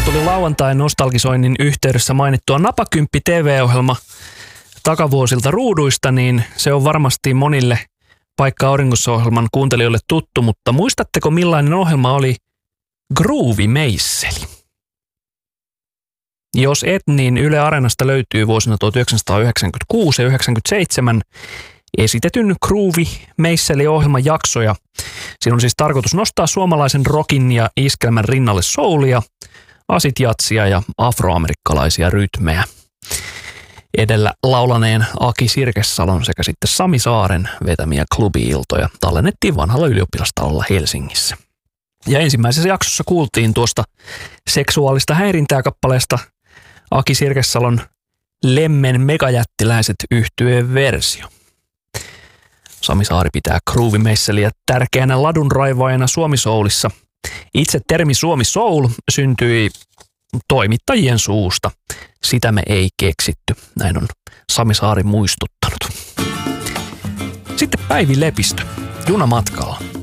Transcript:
tuossa tuli lauantain nostalgisoinnin yhteydessä mainittua Napakymppi TV-ohjelma takavuosilta ruuduista, niin se on varmasti monille Paikka auringossa-ohjelman kuuntelijoille tuttu, mutta muistatteko millainen ohjelma oli Groovy-meisseli? Jos et, niin Yle Areenasta löytyy vuosina 1996 ja 1997 esitetyn Groovy-meisseli-ohjelman jaksoja. Siinä on siis tarkoitus nostaa suomalaisen rockin ja iskelmän rinnalle soulia, asitjatsia ja afroamerikkalaisia rytmejä. Edellä laulaneen Aki Sirkessalon sekä sitten Sami Saaren vetämiä klubi-iltoja tallennettiin vanhalla ylioppilastalolla Helsingissä. Ja ensimmäisessä jaksossa kuultiin tuosta seksuaalista häirintää kappaleesta Aki Sirkessalon Lemmen megajättiläiset -yhtyeen versio. Sami Saari pitää Groovy-meisseliä tärkeänä ladunraivaajana Suomi-soulissa. Itse termi Suomi-soul syntyi toimittajien suusta. Sitä me ei keksitty. Näin on Sami Saari muistuttanut. Sitten Päivi Lepistö junamatkalla.